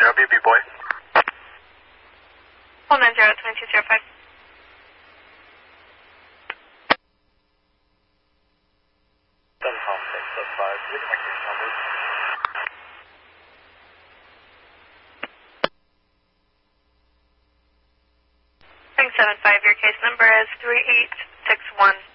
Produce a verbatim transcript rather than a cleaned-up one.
zero, B B boy. Hold nine zero, twenty-two zero five. seven home, six, seven, five. Reading my case numbers. Ring seven five, your case number is three eight six one.